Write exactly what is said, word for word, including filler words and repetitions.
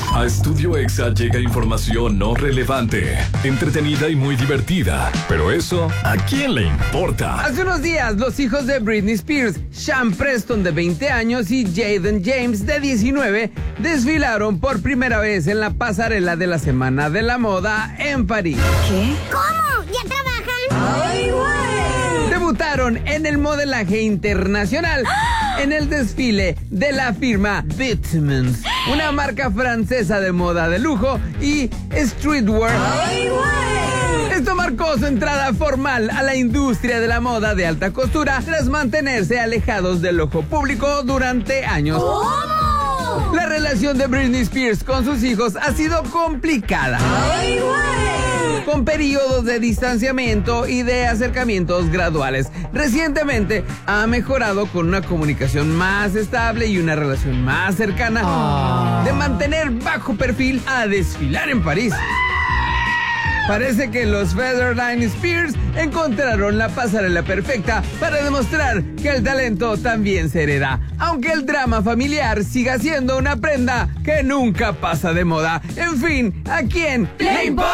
A Estudio Exa llega información no relevante, entretenida y muy divertida. Pero eso, ¿a quién le importa? Hace unos días, los hijos de Britney Spears, Sean Preston de veinte años y Jaden James de diecinueve, desfilaron por primera vez en la pasarela de la Semana de la Moda en París. ¿Qué? ¿Cómo? ¿Ya trabajan? ¡Ay, güey! Debutaron en el modelaje internacional en el desfile de la firma Bitmans, una marca francesa de moda de lujo y streetwear. ¡Ay, güey! Esto marcó su entrada formal a la industria de la moda de alta costura tras mantenerse alejados del ojo público durante años. ¿Cómo? La relación de Britney Spears con sus hijos ha sido complicada. ¡Ay, güey! Con periodos de distanciamiento y de acercamientos graduales. Recientemente ha mejorado con una comunicación más estable y una relación más cercana. Oh. De mantener bajo perfil a desfilar en París. Parece que los Featherline Spears encontraron la pasarela perfecta para demostrar que el talento también se hereda, aunque el drama familiar siga siendo una prenda que nunca pasa de moda. En fin, ¿a quién le importa?